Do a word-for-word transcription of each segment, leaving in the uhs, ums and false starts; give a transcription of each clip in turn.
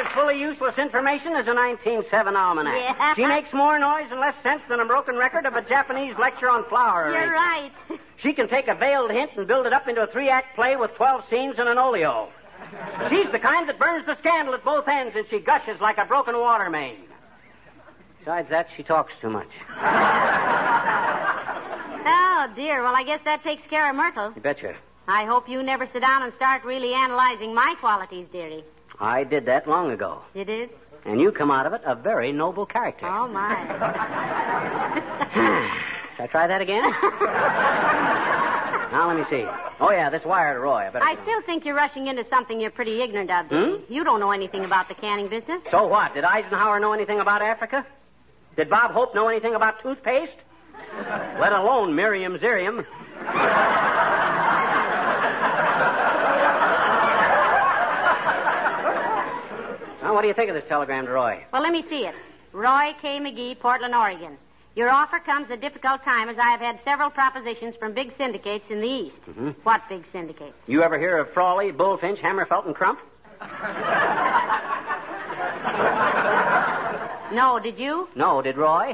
as full of useless information as a nineteen oh seven almanac. Yeah. She makes more noise and less sense than a broken record of a Japanese lecture on flower You're right. She can take a veiled hint and build it up into a three-act play with twelve scenes and an oleo. She's the kind that burns the scandal at both ends, and she gushes like a broken water main. Besides that, she talks too much. Oh, dear. Well, I guess that takes care of Myrtle. You betcha. I hope you never sit down and start really analyzing my qualities, dearie. I did that long ago. You did? And you come out of it a very noble character. Oh, my. Shall I try that again? Now, let me see. Oh, yeah, this wire to Roy. I, better I still think you're rushing into something you're pretty ignorant of, dearie. Hmm? You don't know anything about the canning business. So what? Did Eisenhower know anything about Africa? Did Bob Hope know anything about toothpaste? Let alone Miriam Ziriam. Now, what do you think of this telegram to Roy? Well, let me see it. Roy K. McGee, Portland, Oregon. Your offer comes at a difficult time as I have had several propositions from big syndicates in the East. Mm-hmm. What big syndicates? You ever hear of Frawley, Bullfinch, Hammerfelt, and Crump? No, did you? No, did Roy?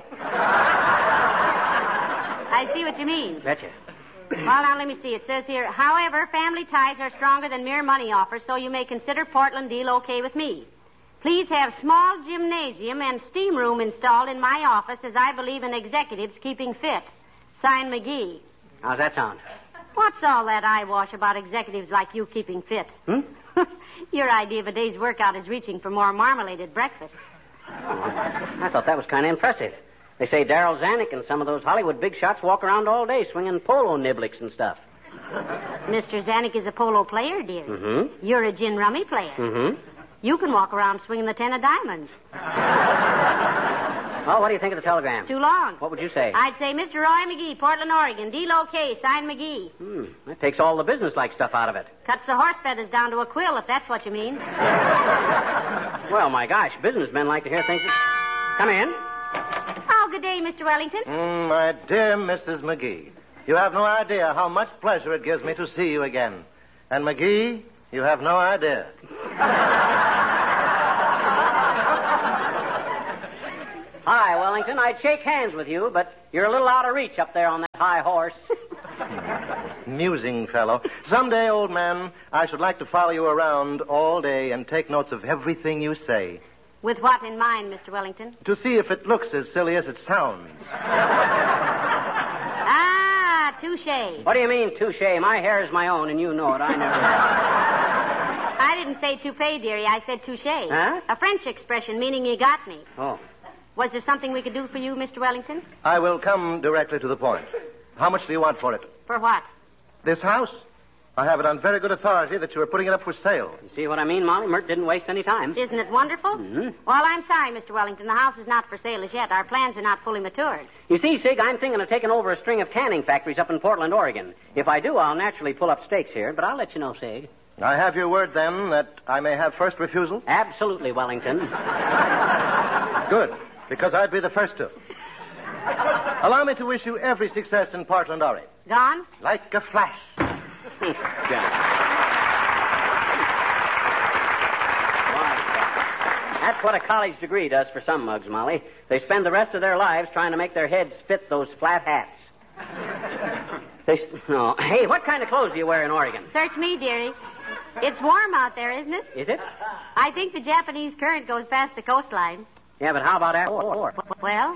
I see what you mean. Betcha. Well, now, let me see. It says here, however, family ties are stronger than mere money offers, so you may consider Portland deal okay with me. Please have small gymnasium and steam room installed in my office as I believe in executives keeping fit. Sign McGee. How's that sound? What's all that eyewash about executives like you keeping fit? Hmm? Your idea of a day's workout is reaching for more marmalade at breakfast. Oh, I thought that was kind of impressive. They say Darryl Zanuck and some of those Hollywood big shots walk around all day swinging polo niblicks and stuff. Mister Zanuck is a polo player, dear. Mm-hmm. You're a gin rummy player. Mm-hmm. You can walk around swinging the ten of diamonds. Oh, what do you think of the telegram? Too long. What would you say? I'd say Mister Roy McGee, Portland, Oregon. Deal okay. Sign McGee. Hmm. That takes all the business-like stuff out of it. Cuts the horse feathers down to a quill, if that's what you mean. Well, my gosh, businessmen like to hear things that... Come in. Oh, good day, Mister Wellington. Mm, my dear Missus McGee, you have no idea how much pleasure it gives me to see you again. And, McGee, you have no idea. Hi, Wellington. I'd shake hands with you, but you're a little out of reach up there on that high horse. Musing fellow. Someday, old man, I should like to follow you around all day and take notes of everything you say. With what in mind, Mister Wellington? To see if it looks as silly as it sounds. Ah, touche. What do you mean, touche? My hair is my own, and you know it. I never... I didn't say toupee, dearie. I said touche. Huh? A French expression meaning you got me. Oh. Was there something we could do for you, Mister Wellington? I will come directly to the point. How much do you want for it? For what? This house? I have it on very good authority that you are putting it up for sale. You see what I mean, Molly? Mert didn't waste any time. Isn't it wonderful? Mm-hmm. Well, I'm sorry, Mister Wellington. The house is not for sale as yet. Our plans are not fully matured. You see, Sig, I'm thinking of taking over a string of canning factories up in Portland, Oregon. If I do, I'll naturally pull up stakes here, but I'll let you know, Sig. I have your word, then, that I may have first refusal? Absolutely, Wellington. Good, because I'd be the first to. Allow me to wish you every success in Portland, Oregon. Gone? Like a flash. That's what a college degree does for some mugs, Molly. They spend the rest of their lives trying to make their heads fit those flat hats. They, no. Hey, what kind of clothes do you wear in Oregon? Search me, dearie. It's warm out there, isn't it? Is it? I think the Japanese current goes past the coastline. Yeah, but how about after war? Well?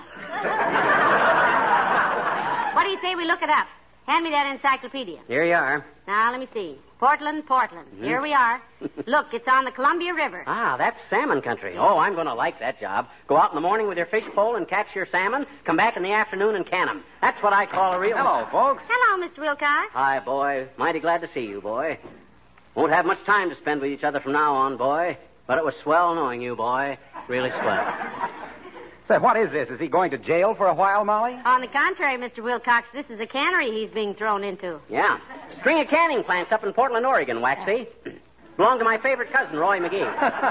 What do you say we look it up? Hand me that encyclopedia. Here you are. Now, let me see. Portland, Portland. Mm-hmm. Here we are. Look, it's on the Columbia River. Ah, that's salmon country. Oh, I'm going to like that job. Go out in the morning with your fish pole and catch your salmon. Come back in the afternoon and can them. That's what I call a real... Hello, folks. Hello, Mister Wilcox. Hi, boy. Mighty glad to see you, boy. Won't have much time to spend with each other from now on, boy. But it was swell knowing you, boy. Really swell. Say, what is this? Is he going to jail for a while, Molly? On the contrary, Mister Wilcox, this is a cannery he's being thrown into. Yeah. String of canning plants up in Portland, Oregon, Waxy. Belong to my favorite cousin, Roy McGee.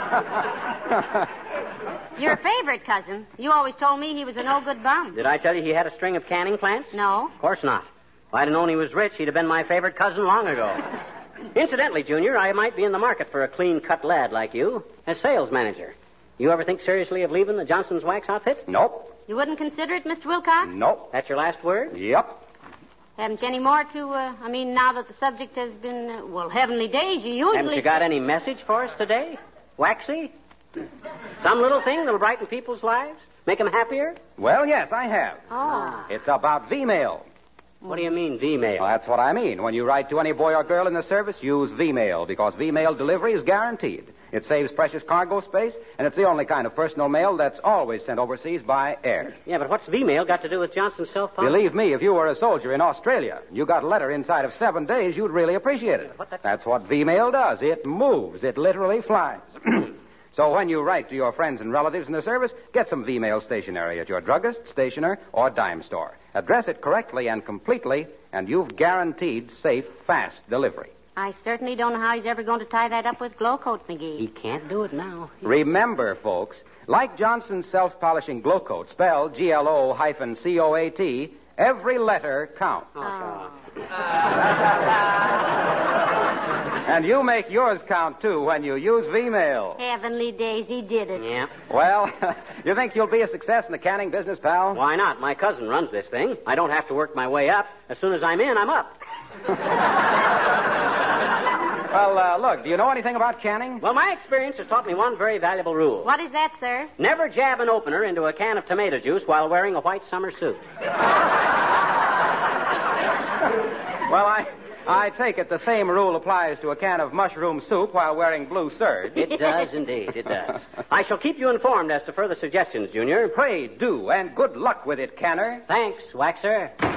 Your favorite cousin? You always told me he was a no-good bum. Did I tell you he had a string of canning plants? No. Of course not. If I'd have known he was rich, he'd have been my favorite cousin long ago. Incidentally, Junior, I might be in the market for a clean-cut lad like you as sales manager. You ever think seriously of leaving the Johnson's wax outfit? Nope. You wouldn't consider it, Mister Wilcox? Nope. That's your last word? Yep. Haven't you any more to, uh, I mean, now that the subject has been, uh, well, heavenly days, you usually... Haven't you got any message for us today? Waxy? Some little thing that'll brighten people's lives? Make them happier? Well, yes, I have. Oh. It's about V-mail. What do you mean, V-mail? Well, that's what I mean. When you write to any boy or girl in the service, use V-mail, because V-mail delivery is guaranteed. It saves precious cargo space, and it's the only kind of personal mail that's always sent overseas by air. Yeah, but what's V-mail got to do with Johnson's self-phone? Believe me, if you were a soldier in Australia, you got a letter inside of seven days, you'd really appreciate it. What the... That's what V-mail does. It moves. It literally flies. So when you write to your friends and relatives in the service, get some V-mail stationery at your druggist, stationer, or dime store. Address it correctly and completely, and you've guaranteed safe, fast delivery. I certainly don't know how he's ever going to tie that up with glow coat, McGee. He can't do it now. Remember, folks, like Johnson's self-polishing glow coat, spelled G L O hyphen C O A T, every letter counts. Oh. And you make yours count, too, when you use V-mail. Heavenly days, he did it. Yeah. Well, you think you'll be a success in the canning business, pal? Why not? My cousin runs this thing. I don't have to work my way up. As soon as I'm in, I'm up. Well, uh, look, do you know anything about canning? Well, my experience has taught me one very valuable rule. What is that, sir? Never jab an opener into a can of tomato juice while wearing a white summer suit. Well, I... I take it the same rule applies to a can of mushroom soup while wearing blue serge. It does indeed, it does. I shall keep you informed as to further suggestions, Junior. Pray do, and good luck with it, Canner. Thanks, Waxer. uh,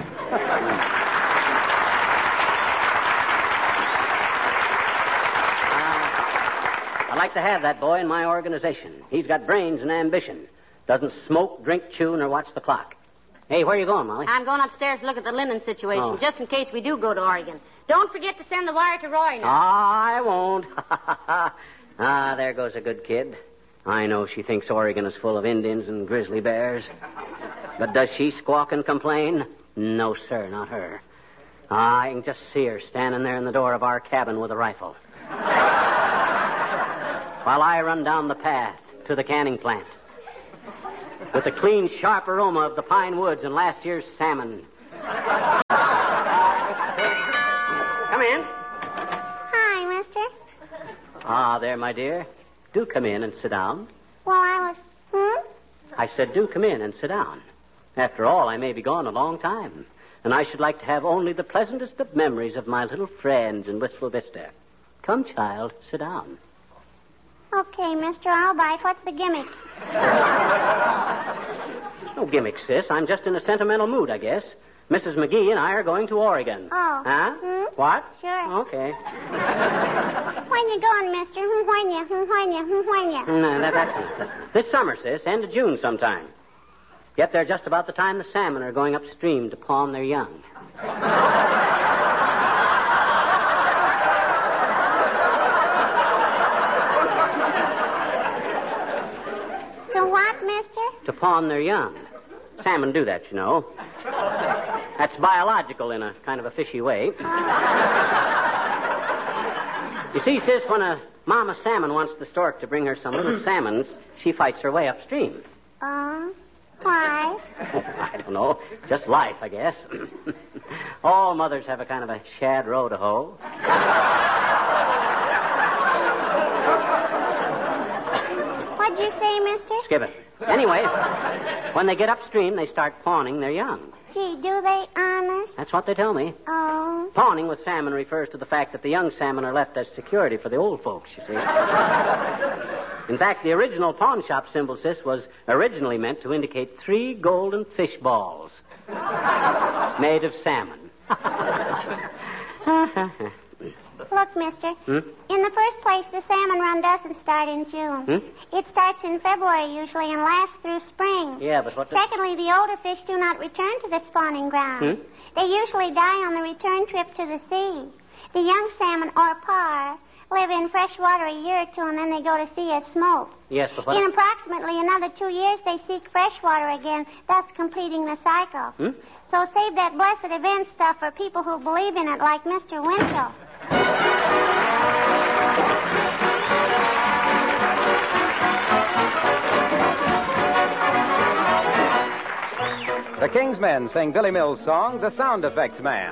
I like to have that boy in my organization. He's got brains and ambition. Doesn't smoke, drink, chew, nor watch the clock. Hey, where are you going, Molly? I'm going upstairs to look at the linen situation, Oh. just in case we do go to Oregon. Don't forget to send the wire to Roy now. I won't. Ah, there goes a good kid. I know she thinks Oregon is full of Indians and grizzly bears. But does she squawk and complain? No, sir, not her. Ah, I can just see her standing there in the door of our cabin with a rifle. While I run down the path to the canning plant. With the clean, sharp aroma of the pine woods and last year's salmon. Come in. Hi, mister. Ah, there, my dear. Do come in and sit down. Well, I was... Hmm? I said, do come in and sit down. After all, I may be gone a long time, and I should like to have only the pleasantest of memories of my little friends in Wistful Vista. Come, child, sit down. Okay, mister, I'll bite. What's the gimmick? There's no gimmick, sis. I'm just in a sentimental mood, I guess. Missus McGee and I are going to Oregon. Oh. Huh? Hmm? What? Sure. Okay. When you going, mister? Hmm, When you? Hmm, When you? Hmm, When you? No, that, that's this summer, sis. End of June sometime. Get there just about the time the salmon are going upstream to pawn their young. To what, mister? To pawn their young. Salmon do that, you know. That's biological in a kind of a fishy way. You see, sis, when a mama salmon wants the stork to bring her some little salmons, she fights her way upstream. Uh, why? I don't know. Just life, I guess. All mothers have a kind of a shad row to hoe. What'd you say, mister? Skip it. Anyway, when they get upstream, they start pawning their young. Gee, do they honest? That's what they tell me. Oh. Pawning with salmon refers to the fact that the young salmon are left as security for the old folks, you see. In fact, the original pawn shop symbol, sis, was originally meant to indicate three golden fish balls made of salmon. Look, mister. Hmm? In the first place, the salmon run doesn't start in June. Hmm? It starts in February usually and lasts through spring. Yeah, but what... The... Secondly, the older fish do not return to the spawning grounds. Hmm? They usually die on the return trip to the sea. The young salmon, or par, live in fresh water a year or two, and then they go to sea as smolts. Yes, but what... In approximately another two years, they seek fresh water again, thus completing the cycle. Hmm? So save that blessed event stuff for people who believe in it, like Mister Winchell. The King's Men sing Billy Mills' song, The Sound Effects Man.